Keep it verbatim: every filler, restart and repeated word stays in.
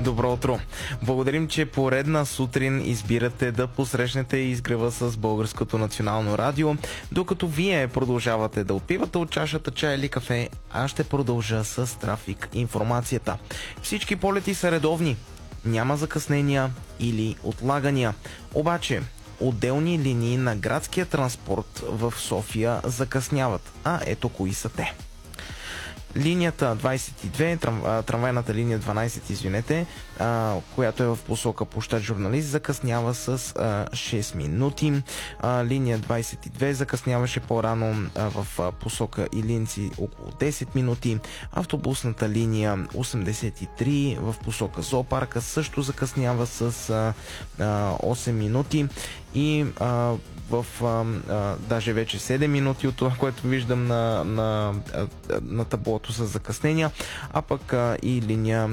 Добро утро! Благодарим, че поредна сутрин избирате да посрещнете изгрева с Българското национално радио. Докато вие продължавате да отпивате от чашата чай или кафе, аз ще продължа с трафик информацията. Всички полети са редовни. Няма закъснения или отлагания. Обаче, отделни линии на градския транспорт в София закъсняват. А ето кои са те. Линията двайсет и две, трам, трамвайната линия дванайсет, извинете, а, която е в посока площад Журналист, закъснява с а, шест минути. А, линия двайсет и две закъсняваше по-рано а, в а, посока Илиндзи около десет минути. Автобусната линия осемдесет и три в посока Зоопарка също закъснява с а, а, осем минути. И а, в а, а, даже вече седем минути от това, което виждам на, на, на таблото с закъснения, а пък а, и линия